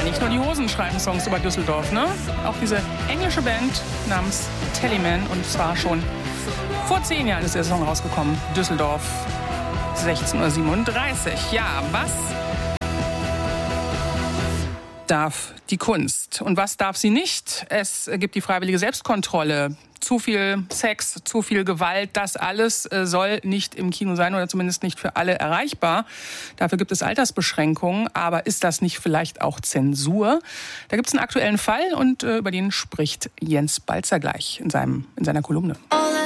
nicht nur die Hosen schreiben Songs über Düsseldorf, ne? Auch diese englische Band namens Tallyman, und zwar schon vor 10 Jahren ist der Song rausgekommen. Düsseldorf, 16:37 Uhr. Ja, was darf die Kunst und was darf sie nicht? Es gibt die freiwillige Selbstkontrolle. Zu viel Sex, zu viel Gewalt, das alles soll nicht im Kino sein oder zumindest nicht für alle erreichbar. Dafür gibt es Altersbeschränkungen, aber ist das nicht vielleicht auch Zensur? Da gibt es einen aktuellen Fall und über den spricht Jens Balzer gleich in seiner Kolumne.